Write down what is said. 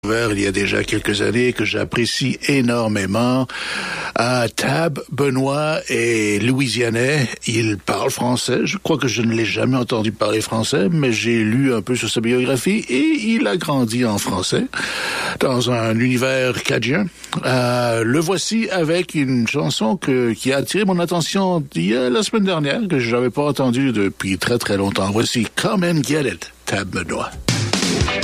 Il y a déjà quelques années que j'apprécie énormément. Tab Benoît est louisianais, il parle français. Je crois que je ne l'ai jamais entendu parler français, mais j'ai lu un peu sur sa biographie et il a grandi en français dans un univers cadien. Le voici avec une chanson qui a attiré mon attention la semaine dernière, que je n'avais pas entendue depuis très très longtemps. Voici Come and Get It, Tab Benoît.